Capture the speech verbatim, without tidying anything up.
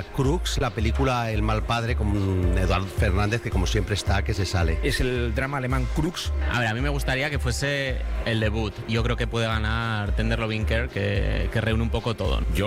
a Crooks, la película El mal padre, con Eduardo Fernández, que como siempre está, que se sale. Es el drama alemán Crooks. A ver, a mí me gustaría que fuese el debut. Yo creo que puede ganar Tender Loving Care, que, que reúne un poco todo. Yo